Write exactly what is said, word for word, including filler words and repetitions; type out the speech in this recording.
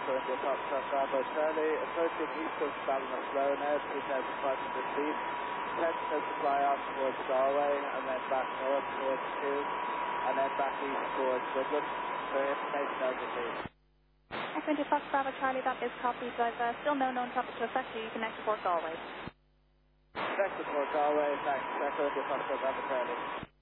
Echo India Foxtrot Bravo Charlie, approaching east of Ballinasloe now, two thousand five hundred feet. Intention is to fly off towards Galway and then back north towards two, and then back east towards Dublin. For information over, please. Echo India Fox Bravo Charlie, that is copied. I've uh, still no known traffic to affect you. You can exit Port Galway. Exit Port Galway, thanks. Echo India Foxtrot Bravo Charlie.